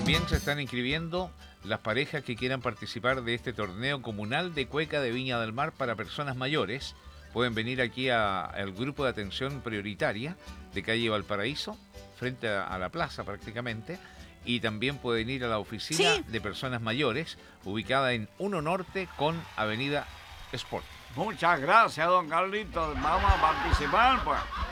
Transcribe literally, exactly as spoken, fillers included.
También se están inscribiendo las parejas que quieran participar de este torneo comunal de cueca de Viña del Mar para personas mayores. Pueden venir aquí a- al grupo de atención prioritaria de calle Valparaíso, frente a, a la plaza prácticamente, y también pueden ir a la oficina Sí. de personas mayores, ubicada en uno Norte con Avenida Sport. Muchas gracias, don Carlitos. Vamos a participar, pues.